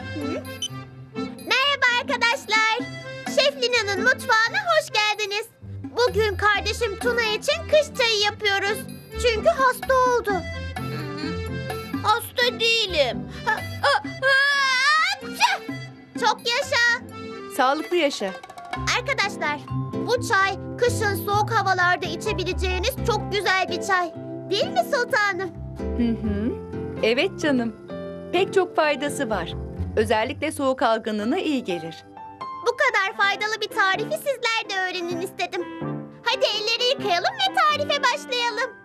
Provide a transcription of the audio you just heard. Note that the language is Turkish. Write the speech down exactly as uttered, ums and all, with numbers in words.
Hı? Merhaba arkadaşlar. Şef Lina'nın mutfağına hoş geldiniz. Bugün kardeşim Tuna için kış çayı yapıyoruz. Çünkü hasta oldu. Hasta değilim. Ha, ha, ha, tüh! Çok yaşa. Sağlıklı yaşa. Arkadaşlar, bu çay kışın soğuk havalarda içebileceğiniz çok güzel bir çay. Değil mi sultanım? Hı hı. Evet canım. Pek çok faydası var. Özellikle soğuk algınlığına iyi gelir. Bu kadar faydalı bir tarifi sizler de öğrenin istedim. Hadi elleri yıkayalım ve tarife başlayalım.